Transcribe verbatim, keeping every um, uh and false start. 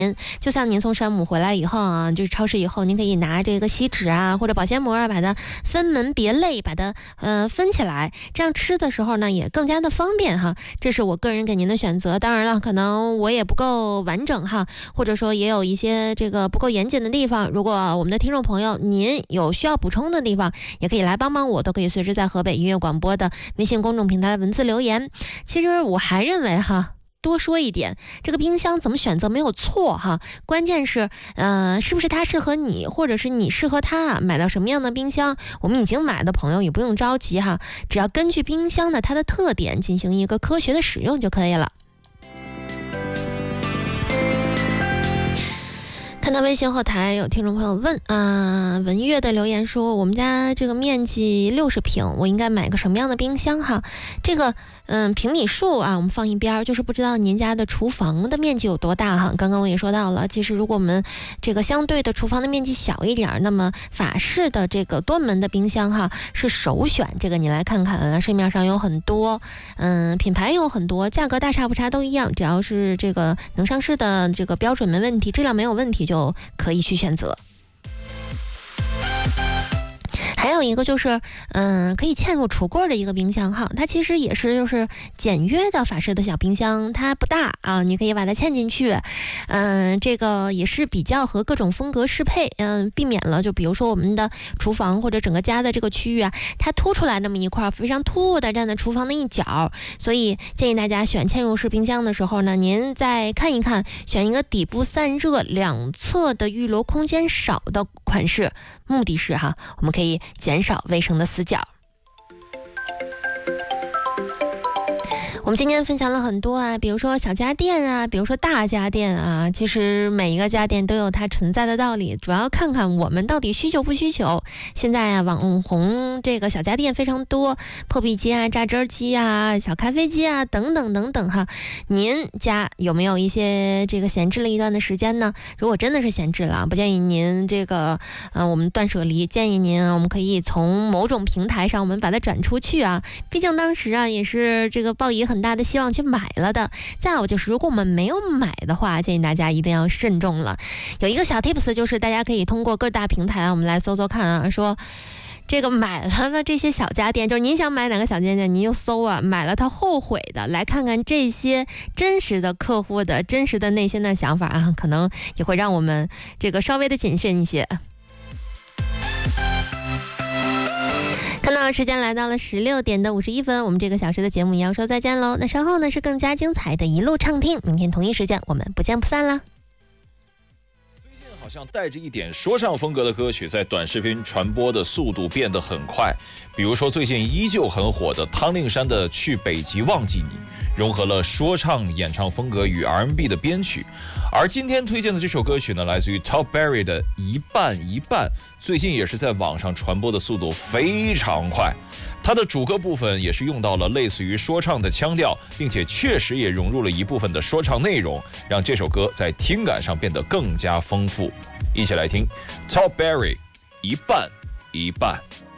就像您从山姆回来以后啊，就是超市以后，您可以拿这个锡纸啊或者保鲜膜啊，把它分门别类，把它呃分起来，这样吃的时候呢也更加的方便哈。这是我个人给您的选择。当然了，可能我也不够完整哈，或者说也有一些这个不够严谨的地方。如果我们的听众朋友您有需要补充的地方，也可以来帮帮我，都可以随时在河北音乐广播的微信公众平台文字留言。其实我还认为哈，多说一点，这个冰箱怎么选择没有错哈，关键是呃是不是它适合你，或者是你适合它，买到什么样的冰箱，我们已经买的朋友也不用着急哈，只要根据冰箱的它的特点进行一个科学的使用就可以了。看到微信后台有听众朋友问啊、呃，文月的留言说，我们家这个面积六十平，我应该买个什么样的冰箱哈？这个嗯平米数啊，我们放一边，就是不知道您家的厨房的面积有多大哈。刚刚我也说到了，其实如果我们这个相对的厨房的面积小一点，那么法式的这个多门的冰箱哈是首选。这个你来看看啊，市面上有很多，嗯品牌有很多，价格大差不差都一样，只要是这个能上市的这个标准没问题，质量没有问题就可以去选择。还有一个就是，嗯，可以嵌入橱柜的一个冰箱哈，它其实也是就是简约的法式的小冰箱，它不大啊，你可以把它嵌进去，嗯，这个也是比较和各种风格适配，嗯，避免了就比如说我们的厨房或者整个家的这个区域啊，它凸出来那么一块非常突兀的站在厨房的一角，所以建议大家选嵌入式冰箱的时候呢，您再看一看，选一个底部散热、两侧的预留空间少的款式，目的是哈，我们可以减少卫生的死角。我们今天分享了很多啊，比如说小家电啊，比如说大家电啊，其实每一个家电都有它存在的道理，主要看看我们到底需求不需求。现在啊，网红这个小家电非常多，破壁机啊、榨汁机啊、小咖啡机啊等等等等哈。您家有没有一些这个闲置了一段的时间呢？如果真的是闲置了，不建议您这个呃我们断舍离，建议您我们可以从某种平台上我们把它转出去啊，毕竟当时啊也是这个抱以很大的希望去买了的。再有就是如果我们没有买的话，建议大家一定要慎重了。有一个小 tips 就是大家可以通过各大平台啊，我们来搜搜看啊，说这个买了的这些小家电，就是您想买哪个小家电您就搜啊，买了它后悔的，来看看这些真实的客户的真实的内心的想法啊，可能也会让我们这个稍微的谨慎一些。看到时间来到了十六点的五十一分，我们这个小时的节目也要说再见喽。那稍后呢是更加精彩的一路畅听，明天同一时间我们不见不散啦。 最近好像带着一点说唱风格的歌曲在短视频传播的速度变得很快，比如说最近依旧很火的汤令山的《去北极忘记你》，融合了说唱演唱风格与 R and B 的编曲。而今天推荐的这首歌曲呢，来自于 Top Berry 的一半一半，最近也是在网上传播的速度非常快。它的主歌部分也是用到了类似于说唱的腔调，并且确实也融入了一部分的说唱内容，让这首歌在听感上变得更加丰富。一起来听 Top Berry 一半一半。